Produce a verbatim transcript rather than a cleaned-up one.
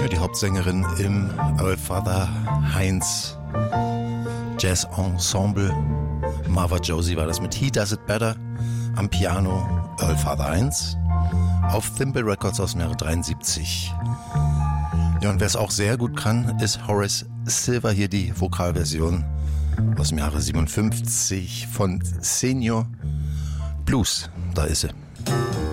die Hauptsängerin im Earl Father Heinz Jazz Ensemble. Marva Josie war das mit He Does It Better. Am Piano Earl Father Heinz. Auf Thimble Records aus dem Jahre dreiundsiebzig. Ja, und wer es auch sehr gut kann, ist Horace Silver. Hier die Vokalversion aus dem Jahre siebenundfünfzig von Senior Blues. Da ist sie.